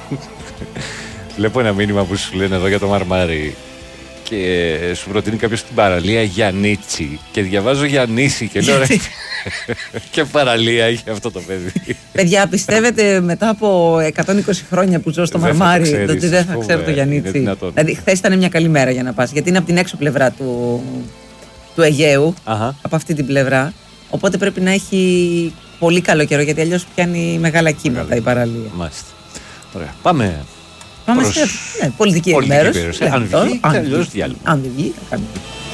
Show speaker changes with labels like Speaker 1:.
Speaker 1: Βλέπω ένα μήνυμα που σου λένε εδώ για το Μαρμάρι και σου προτείνει κάποιος την παραλία Γιαννίτσι και διαβάζω Γιαννίση και λέω ρε, και παραλία έχει αυτό το παιδί.
Speaker 2: Παιδιά, πιστεύετε μετά από 120 χρόνια που ζω στο Μαρμάρι ότι δεν θα ξέρω το Γιαννίτσι? Δηλαδή, χθες ήταν μια καλή μέρα για να πας, γιατί είναι από την έξω πλευρά του Αιγαίου, από αυτή την πλευρά. Οπότε πρέπει να έχει πολύ καλό καιρό, γιατί αλλιώς πιάνει μεγάλα κύματα η παραλία.
Speaker 1: Μάλιστα. Ωραία. Πάμε
Speaker 2: σε πολιτική ενημέρωση.
Speaker 1: Αν βγει, αλλιώς διάλειμμα.
Speaker 2: Αν δεν βγει, θα κάνουμε.